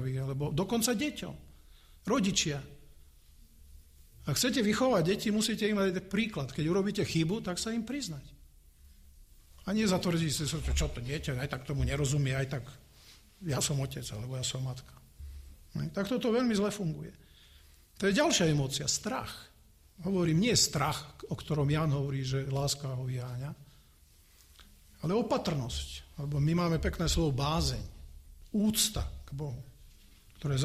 partnerovi, alebo dokonca deťom. Rodičia. Ak chcete vychovať deti, musíte im dať príklad. Keď urobíte chybu, tak sa im priznať. A nie zatvrdiť si, čo to dieťa, aj tak tomu nerozumie, aj tak ja som otec, alebo ja som matka. Tak toto veľmi zle funguje. To je ďalšia emócia, strach. Hovorím, nie strach, o ktorom Ján hovorí, že láska ho vyháňa, ale opatrnosť. Lebo my máme pekné slovo bázeň, úcta k Bohu, ktoré je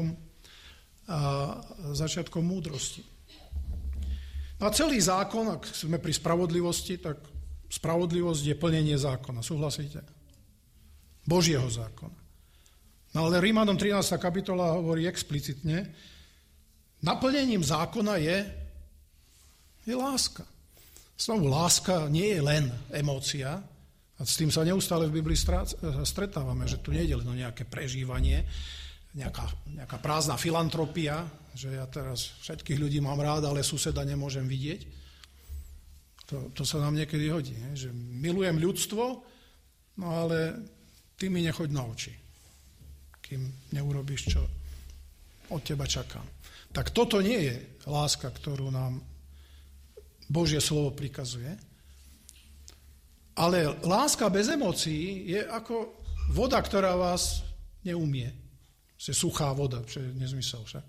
začiatkom múdrosti. A celý zákon, ak sme pri spravodlivosti, tak spravodlivosť je plnenie zákona. Súhlasíte? Božieho zákona. No ale Rímanom 13. kapitola hovorí explicitne, naplnením zákona je láska. Znovu, láska nie je len emócia, a s tým sa neustále v Biblii stretávame, že tu nejde len o nejaké prežívanie, nejaká prázdna filantropia, že ja teraz všetkých ľudí mám rád, ale suseda nemôžem vidieť. To sa nám niekedy hodí, že milujem ľudstvo, no ale ty mi nechoď na oči, kým neurobíš, čo od teba čakám. Tak toto nie je láska, ktorú nám Božie slovo prikazuje. Ale láska bez emócií je ako voda, ktorá vás neumie. Je suchá voda, čo je nezmysel však.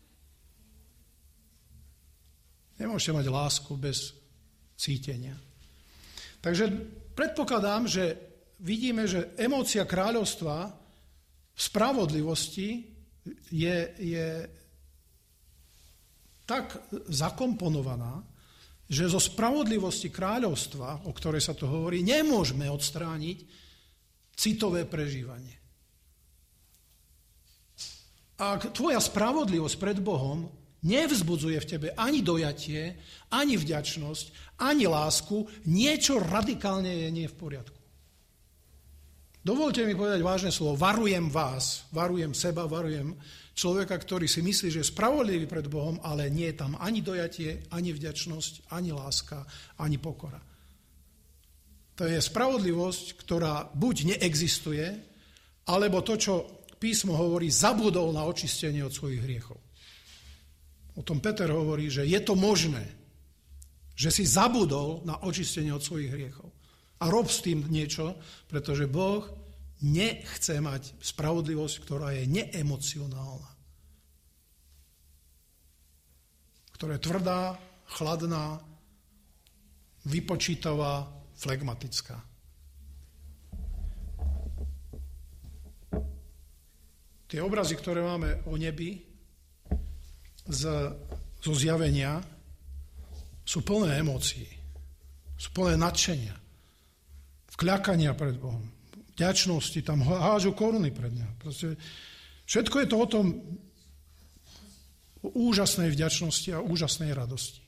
Nemôžete mať lásku bez cítenia. Takže predpokladám, že vidíme, že emócia kráľovstva v spravodlivosti je tak zakomponovaná, že zo spravodlivosti kráľovstva, o ktorej sa to hovorí, nemôžeme odstrániť citové prežívanie. Ak tvoja spravodlivosť pred Bohom nevzbudzuje v tebe ani dojatie, ani vďačnosť, ani lásku, niečo radikálne je nie v poriadku. Dovolte mi povedať vážne slovo. Varujem vás, varujem seba, varujem človeka, ktorý si myslí, že je spravodlivý pred Bohom, ale nie je tam ani dojatie, ani vďačnosť, ani láska, ani pokora. To je spravodlivosť, ktorá buď neexistuje, alebo to, čo písmo hovorí, zabudol na očistenie od svojich hriechov. O tom Peter hovorí, že je to možné, že si zabudol na očistenie od svojich hriechov. A rob s tým niečo, pretože Boh nechce mať spravodlivosť, ktorá je neemocionálna. Ktorá je tvrdá, chladná, vypočítavá, flegmatická. Tie obrazy, ktoré máme o nebi zo zjavenia, sú plné emócií, sú plné nadšenia, vkľakania pred Bohom. Vďačnosti, tam hážu koruny pred ňa. Proste všetko je to o tom úžasnej vďačnosti a úžasnej radosti.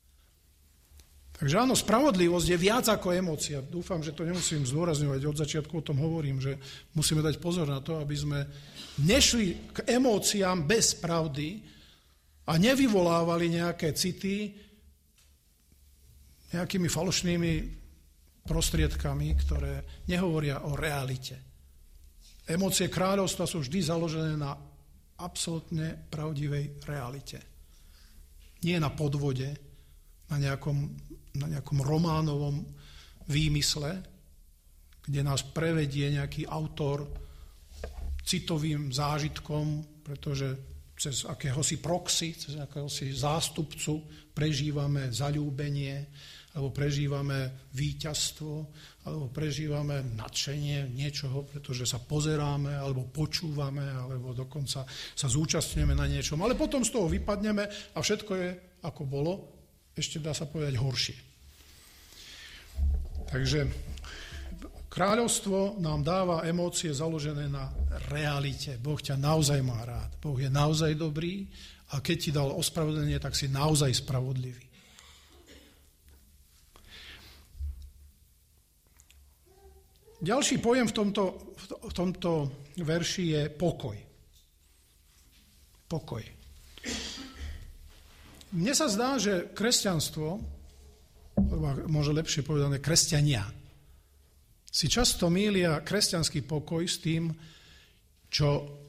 Takže áno, spravodlivosť je viac ako emócia. Dúfam, že to nemusím zdôrazňovať. Od začiatku o tom hovorím, že musíme dať pozor na to, aby sme nešli k emóciám bez pravdy a nevyvolávali nejaké city nejakými falošnými prostriedkami, ktoré nehovoria o realite. Emócie kráľovstva sú vždy založené na absolútne pravdivej realite. Nie na podvode, na nejakom románovom výmysle, kde nás prevedie nejaký autor citovým zážitkom, pretože cez akéhosi proxy, cez akéhosi zástupcu prežívame zaľúbenie, alebo prežívame víťazstvo, alebo prežívame nadšenie niečoho, pretože sa pozeráme, alebo počúvame, alebo dokonca sa zúčastňujeme na niečom. Ale potom z toho vypadneme a všetko je, ako bolo, ešte dá sa povedať horšie. Takže kráľovstvo nám dáva emócie založené na realite. Boh ťa naozaj má rád. Boh je naozaj dobrý a keď ti dal ospravedlnenie, tak si naozaj spravodlivý. Ďalší pojem v tomto verši je pokoj. Pokoj. Mne sa zdá, že kresťanstvo, možno lepšie povedané kresťania, si často mýlia kresťanský pokoj s tým, čo